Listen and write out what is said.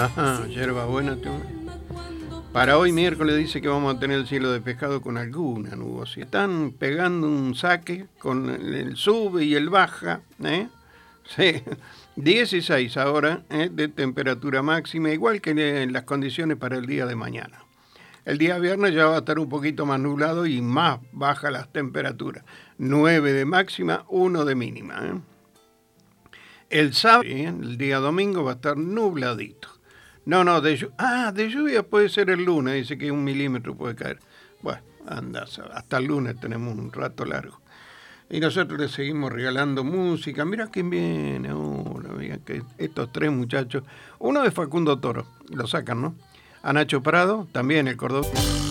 Ajá, yerba buena. Para hoy miércoles dice que vamos a tener el cielo despejado con alguna nubosidad. Están pegando un saque con el sube y el baja, ¿eh? Sí, 16 ahora de temperatura máxima, igual que en las condiciones para el día de mañana. El día viernes ya va a estar un poquito más nublado y más baja las temperaturas. 9 de máxima, 1 de mínima. El sábado, el día domingo, va a estar nubladito. No, de lluvia puede ser el lunes, dice que 1 milímetro puede caer. Bueno, anda, hasta el lunes tenemos un rato largo. Y nosotros le seguimos regalando música. Mira quién viene ahora, mira que estos tres muchachos. Uno es Facundo Toro, lo sacan, ¿no? A Nacho Prado, también el cordobés.